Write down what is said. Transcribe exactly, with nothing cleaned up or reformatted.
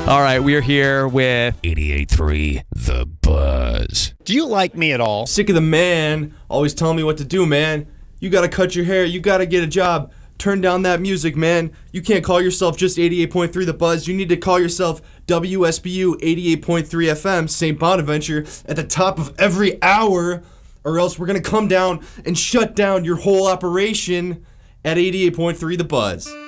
All right, we are here with eighty-eight point three The Buzz. Do you like me at all? Sick of the man always telling me what to do, man. You gotta cut your hair. You gotta get a job. Turn down that music, man. You can't call yourself just eighty-eight point three The Buzz. You need to call yourself W S B U eighty-eight point three F M, Saint Bonaventure, at the top of every hour, or else we're gonna come down and shut down your whole operation at eighty-eight point three The Buzz.